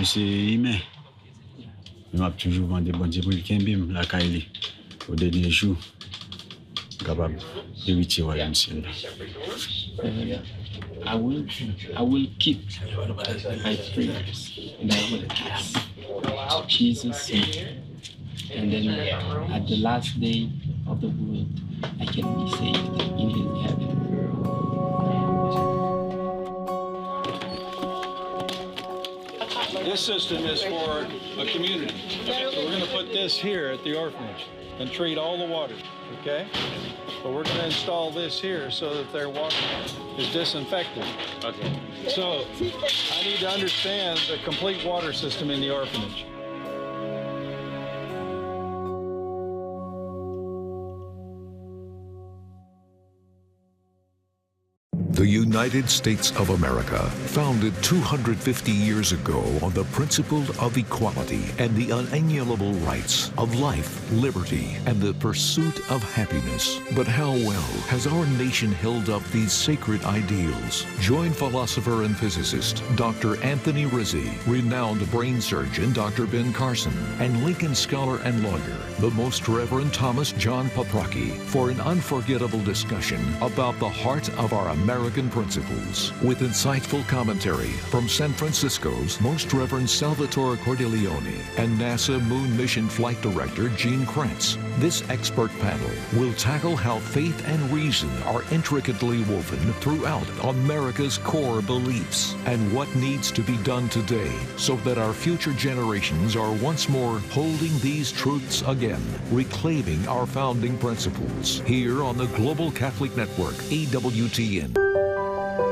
Dieu c'est humain. Je m'a toujours vendu bon Dieu pour le Kembim, la Kaili, au dernier jour, capable d'hériter au royaume ciel. I will keep my prayers and I will ask Jesus' name. And then at the last day of the world, I can be saved in his heaven. This system is for a community. So we're going to put this here at the orphanage and treat all the water, okay? But we're going to install this here so that their water is disinfected. Okay. So I need to understand the complete water system in the orphanage. The United States of America, founded 250 years ago on the principle of equality and the unalienable rights of life, liberty, and the pursuit of happiness. But how well has our nation held up these sacred ideals? Join philosopher and physicist Dr. Anthony Rizzi, renowned brain surgeon Dr. Ben Carson, and Lincoln scholar and lawyer, the Most Reverend Thomas John Paprocki, for an unforgettable discussion about the heart of our American principles, with insightful commentary from San Francisco's Most Reverend Salvatore Cordileone and NASA Moon Mission Flight Director Gene Kranz. This expert panel will tackle how faith and reason are intricately woven throughout America's core beliefs and what needs to be done today so that our future generations are once more holding these truths again, reclaiming our founding principles. Here on the Global Catholic Network, EWTN.